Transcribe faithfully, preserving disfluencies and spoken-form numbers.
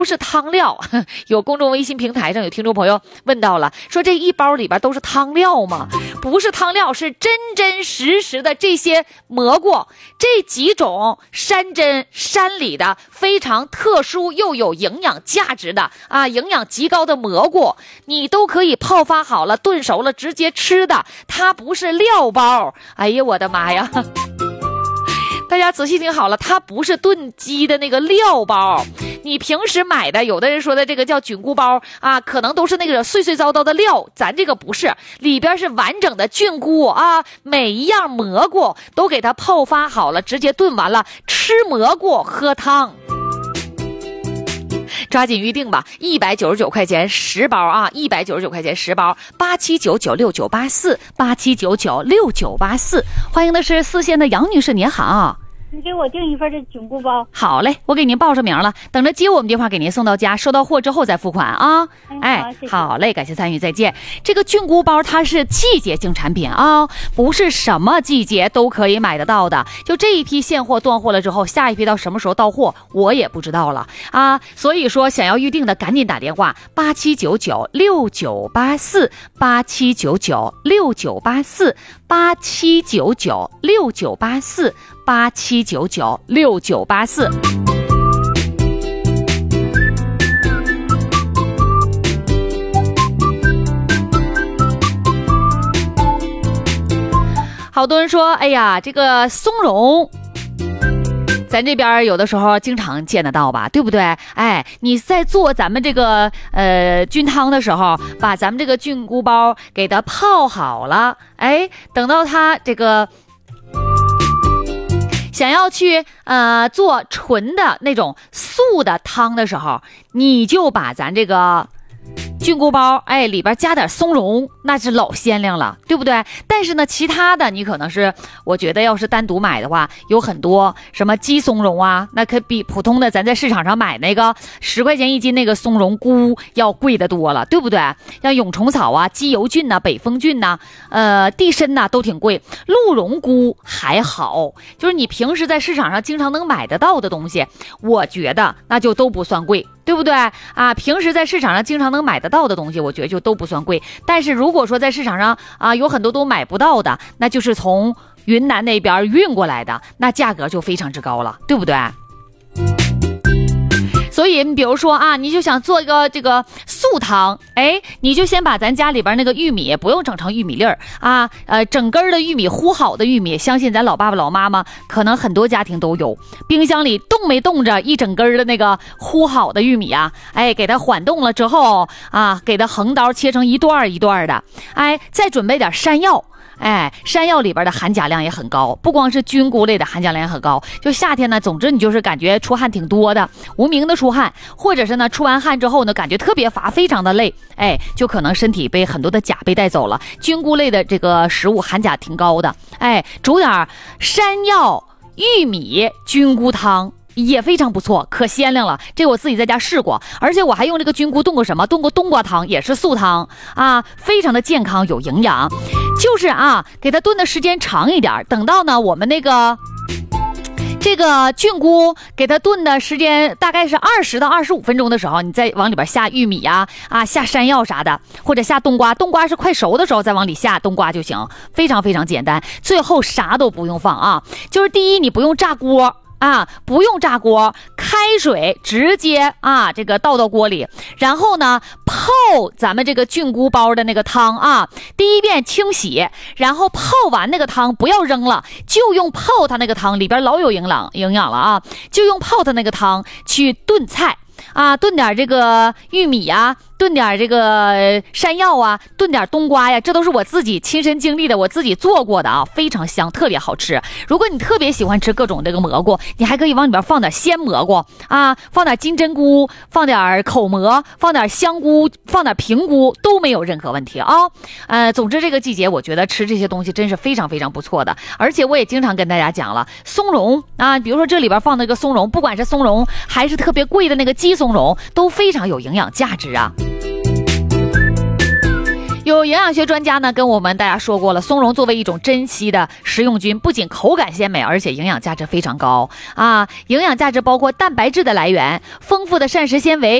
不是汤料。有公众微信平台上有听众朋友问到了，说这一包里边都是汤料吗？不是汤料，是真真实实的这些蘑菇，这几种山珍山里的非常特殊又有营养价值的啊，营养极高的蘑菇，你都可以泡发好了炖熟了直接吃的，它不是料包。哎呀我的妈呀，大家仔细听好了，它不是炖鸡的那个料包。你平时买的，有的人说的这个叫菌菇包啊，可能都是那个碎碎糟糟的料，咱这个不是，里边是完整的菌菇啊，每一样蘑菇都给它泡发好了，直接炖完了，吃蘑菇喝汤。抓紧预定吧，一百九十九块钱十包啊，一百九十九块钱十包，八七九九六九八四，八七九九六九八四。欢迎的是四线的杨女士，您好。 你给我订一份这菌菇包。 好嘞，我给您报上名了，等着接我们电话给您送到家，收到货之后再付款啊。 哎，好，谢谢。 好嘞，感谢参与，再见。这个菌菇包它是季节性产品啊，不是什么季节都可以买得到的。就这一批现货断货了之后，下一批到什么时候到货，我也不知道了啊。所以说，想要预定的赶紧打电话八七九九六九八四，八七九九六九八四，八七九九六九八四，八七九九六九八四。好多人说，哎呀，这个松茸咱这边有的时候经常见得到吧，对不对？哎，你在做咱们这个呃菌汤的时候，把咱们这个菌菇包给它泡好了，哎，等到它这个想要去呃做纯的那种素的汤的时候，你就把咱这个菌菇包，哎，里边加点松茸，那是老鲜亮了，对不对？但是呢，其他的你可能是，我觉得要是单独买的话，有很多什么鸡松茸啊，那可比普通的咱在市场上买那个十块钱一斤那个松茸菇要贵得多了，对不对？像蛹虫草啊、鸡油菌呐、北风菌呐、呃地参呐都挺贵，鹿茸菇还好，就是你平时在市场上经常能买得到的东西，我觉得那就都不算贵。对不对啊？平时在市场上经常能买得到的东西，我觉得就都不算贵。但是如果说在市场上啊有很多都买不到的，那就是从云南那边运过来的，那价格就非常之高了，对不对？所以你比如说啊，你就想做一个这个素汤，哎，你就先把咱家里边那个玉米不用整成玉米粒儿啊，呃，整根的玉米烀好的玉米，相信咱老爸爸老妈妈可能很多家庭都有，冰箱里冻没冻着一整根的那个烀好的玉米啊，哎，给它缓冻了之后啊，给它横刀切成一段一段的，哎，再准备点山药。哎，山药里边的含钾量也很高，不光是菌菇类的含钾量也很高。就夏天呢，总之你就是感觉出汗挺多的，无名的出汗，或者是呢出完汗之后呢，感觉特别乏，非常的累，哎，就可能身体被很多的钾被带走了。菌菇类的这个食物含钾挺高的，哎，煮点山药、玉米菌菇汤。也非常不错，可鲜亮了。这我自己在家试过，而且我还用这个菌菇炖过什么？炖过冬瓜汤，也是素汤啊，非常的健康有营养。就是啊，给它炖的时间长一点，等到呢我们那个这个菌菇给它炖的时间大概是二十到二十五分钟的时候，你再往里边下玉米呀、啊，啊下山药啥的，或者下冬瓜，冬瓜是快熟的时候再往里下冬瓜就行，非常非常简单。最后啥都不用放啊，就是第一你不用炸锅。啊，不用炸锅，开水直接啊，这个倒到锅里，然后呢泡咱们这个菌菇包的那个汤啊，第一遍清洗，然后泡完那个汤不要扔了，就用泡它那个汤，里边老有营养营养了啊，就用泡它那个汤去炖菜。啊，炖点这个玉米呀，炖点这个山药啊，炖点冬瓜呀，这都是我自己亲身经历的，我自己做过的啊，非常香，特别好吃。如果你特别喜欢吃各种这个蘑菇，你还可以往里边放点鲜蘑菇啊，放点金针菇，放点口蘑，放点香菇，放点平菇，都没有任何问题啊。呃，总之这个季节我觉得吃这些东西真是非常非常不错的，而且我也经常跟大家讲了，松茸啊，比如说这里边放的这个松茸，不管是松茸还是特别贵的那个鸡松茸，都非常有营养价值啊。 有营养学专家呢跟我们大家说过了，松茸作为一种珍稀的食用菌，不仅口感鲜美，而且营养价值非常高啊！营养价值包括蛋白质的来源、丰富的膳食纤维、